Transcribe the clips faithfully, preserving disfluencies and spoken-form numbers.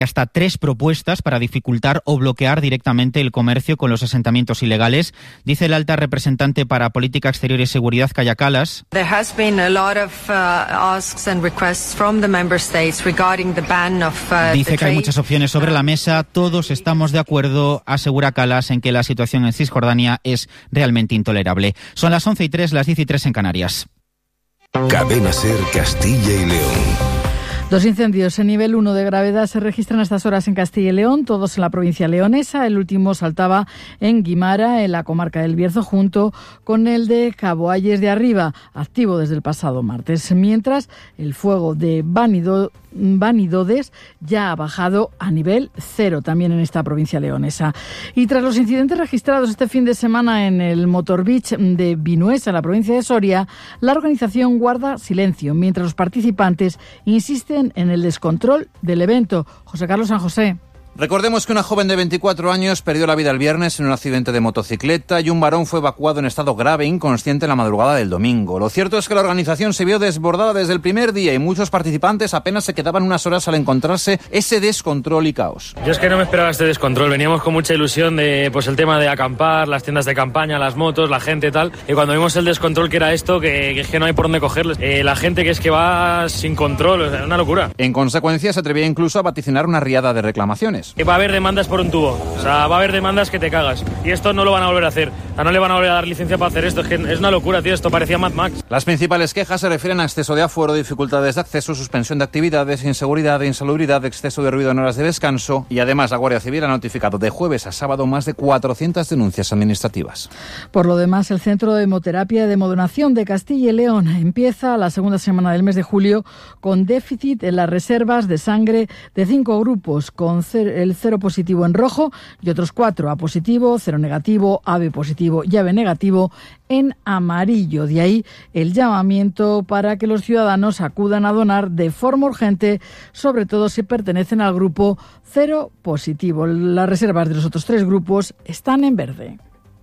hasta tres propuestas para dificultar o bloquear directamente el comercio con los asentamientos ilegales. Dice el alta representante para Política Exterior y Seguridad, Kaja Kallas. There has been a lot of uh, asks and requests from the member states regarding the ban of uh, Dice que hay muchas opciones sobre la mesa. Todos estamos de acuerdo, asegura Kallas, en que la situación en Cisjordania es realmente intolerable. Son las once y tres, las diez y tres en Canarias. Cadena SER, Castilla y León. Dos incendios en nivel uno de gravedad se registran a estas horas en Castilla y León, todos en la provincia leonesa. El último saltaba en Guimara, en la comarca del Bierzo, junto con el de Caboalles de Arriba, activo desde el pasado martes. Mientras, el fuego de Vanido, Vanidodes ya ha bajado a nivel cero, también en esta provincia leonesa. Y tras los incidentes registrados este fin de semana en el Motor Beach de Vinuesa, en la provincia de Soria, la organización guarda silencio, mientras los participantes insisten en el descontrol del evento. José Carlos San José. Recordemos que una joven de veinticuatro años perdió la vida el viernes en un accidente de motocicleta y un varón fue evacuado en estado grave, inconsciente, en la madrugada del domingo. Lo cierto es que la organización se vio desbordada desde el primer día y muchos participantes apenas se quedaban unas horas al encontrarse ese descontrol y caos. Yo es que no me esperaba este descontrol. Veníamos con mucha ilusión de pues el tema de acampar, las tiendas de campaña, las motos, la gente y tal. Y cuando vimos el descontrol que era esto, que, que es que no hay por dónde cogerles. Eh, la gente que es que va sin control, es una locura. En consecuencia, se atrevía incluso a vaticinar una riada de reclamaciones. Que va a haber demandas por un tubo, o sea, va a haber demandas que te cagas. Y esto no lo van a volver a hacer. O sea, no le van a volver a dar licencia para hacer esto. Es que es una locura, tío. Esto parecía Mad Max. Las principales quejas se refieren a exceso de aforo, dificultades de acceso, suspensión de actividades, inseguridad, insalubridad, exceso de ruido en horas de descanso. Y además, la Guardia Civil ha notificado de jueves a sábado más de cuatrocientas denuncias administrativas. Por lo demás, el Centro de Hemoterapia y de Hemodonación de Castilla y León empieza la segunda semana del mes de julio con déficit en las reservas de sangre de cinco grupos, con el cero positivo en rojo y otros cuatro A positivo, cero negativo, A B positivo y A B negativo en amarillo. De ahí el llamamiento para que los ciudadanos acudan a donar de forma urgente, sobre todo si pertenecen al grupo cero positivo. Las reservas de los otros tres grupos están en verde.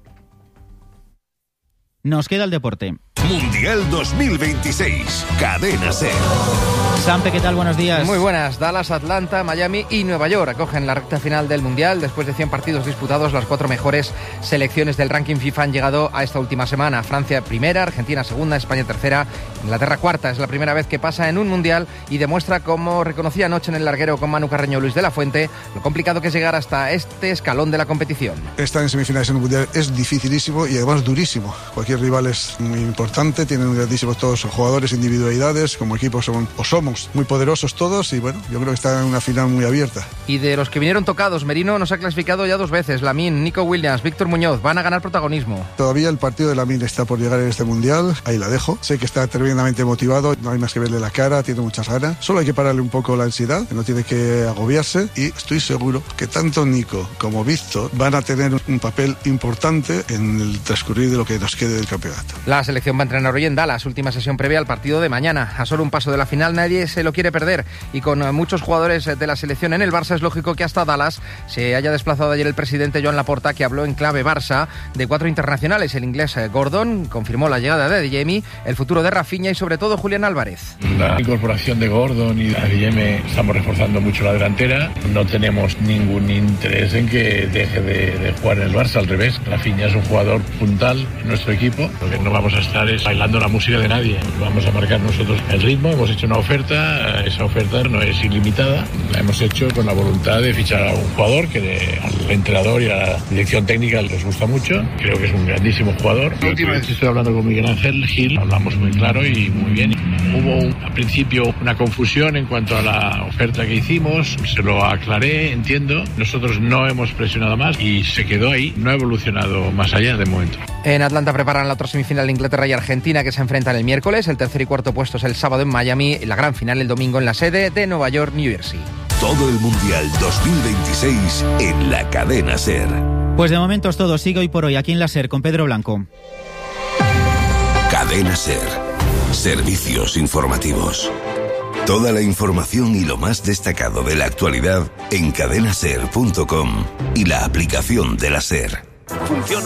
Nos queda el deporte. Mundial dos mil veintiséis, Cadena SER. Sampe, ¿qué tal? Buenos días. Muy buenas. Dallas, Atlanta, Miami y Nueva York acogen la recta final del Mundial. Después de cien partidos disputados, las cuatro mejores selecciones del ranking FIFA han llegado a esta última semana. Francia primera, Argentina segunda, España tercera, Inglaterra cuarta. Es la primera vez que pasa en un Mundial y demuestra, como reconocía anoche en el larguero con Manu Carreño Luis de la Fuente, lo complicado que es llegar hasta este escalón de la competición. Estar en semifinales en un Mundial es dificilísimo y además durísimo. Cualquier rival es muy importante, tienen grandísimos todos los jugadores, individualidades, como equipo somos, o somos muy poderosos todos y bueno, yo creo que está en una final muy abierta. Y de los que vinieron tocados, Merino nos ha clasificado ya dos veces. Lamine, Nico Williams, Víctor Muñoz van a ganar protagonismo. Todavía el partido de Lamine está por llegar en este Mundial, ahí la dejo. Sé que está tremendamente motivado, no hay más que verle la cara, tiene muchas ganas. Solo hay que pararle un poco la ansiedad, no tiene que agobiarse y estoy seguro que tanto Nico como Víctor van a tener un papel importante en el transcurrir de lo que nos quede del campeonato. La selección va a entrenar hoy en Dallas, última sesión previa al partido de mañana. A solo un paso de la final nadie se lo quiere perder y con muchos jugadores de la selección en el Barça es lógico que hasta Dallas se haya desplazado ayer el presidente Joan Laporta, que habló en clave Barça de cuatro internacionales. El inglés Gordon confirmó la llegada de Adeyemi, el futuro de Rafinha y sobre todo Julián Álvarez. La incorporación de Gordon y Adeyemi, estamos reforzando mucho la delantera. No tenemos ningún interés en que deje de, de jugar en el Barça, al revés. Rafinha es un jugador puntal en nuestro equipo. Lo que no vamos a estar es bailando la música de nadie. Vamos a marcar nosotros el ritmo. Hemos hecho una oferta, esa oferta no es ilimitada. La hemos hecho con la voluntad de fichar a un jugador que de, al entrenador y a la dirección técnica les gusta mucho. Creo que es un grandísimo jugador. La última vez que estoy hablando con Miguel Ángel Gil, hablamos muy claro y muy bien. Hubo un, al principio una confusión en cuanto a la oferta que hicimos. Se lo aclaré, entiendo. Nosotros no hemos presionado más y se quedó ahí. No ha evolucionado más allá de momento. En Atlanta preparan la otra semifinal de Inglaterra y Argentina, que se enfrentan el miércoles. El tercer y cuarto puestos el sábado en Miami. La gran final el domingo en la sede de Nueva York, New Jersey. Todo el Mundial dos mil veintiséis en la Cadena SER. Pues de momento es todo. Sigue hoy por hoy aquí en la SER con Pedro Blanco. Cadena SER. Servicios informativos. Toda la información y lo más destacado de la actualidad en cadena ser punto com y la aplicación de la SER. Funciona